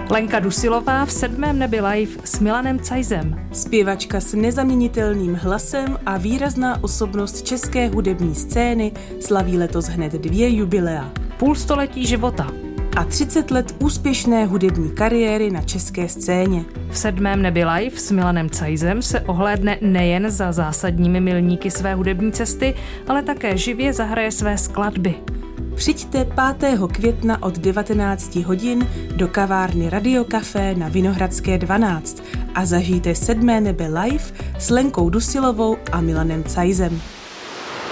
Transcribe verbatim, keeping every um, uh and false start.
Lenka Dusilová v Sedmém nebi live s Milanem Cajzem. Zpěvačka s nezaměnitelným hlasem a výrazná osobnost české hudební scény slaví letos hned dvě jubilea. Půl století života. A třicet let úspěšné hudební kariéry na české scéně. V Sedmém nebi live s Milanem Cajzem se ohlédne nejen za zásadními milníky své hudební cesty, ale také živě zahraje své skladby. Přijďte pátého května od devatenácti hodin do kavárny Radio Café na Vinohradské dvanáct a zažijte Sedmé nebe live s Lenkou Dusilovou a Milanem Cajzem.